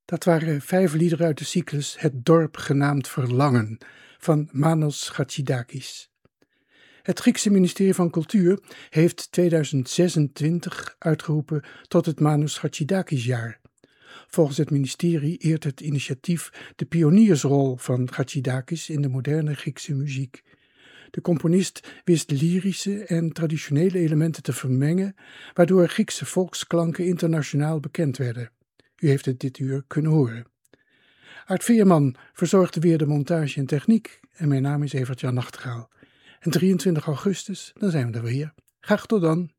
Dat waren 5 liederen uit de cyclus Het dorp genaamd Verlangen van Manos Chatsidakis. Het Griekse ministerie van Cultuur heeft 2026 uitgeroepen tot het Manos Chatsidakis-jaar. Volgens het ministerie eert het initiatief de pioniersrol van Chatsidakis in de moderne Griekse muziek. De componist wist lyrische en traditionele elementen te vermengen, waardoor Griekse volksklanken internationaal bekend werden. U heeft het dit uur kunnen horen. Art Veerman verzorgde weer de montage en techniek en mijn naam is Evert-Jan Nachtegaal. En 23 augustus, dan zijn we er weer. Graag tot dan.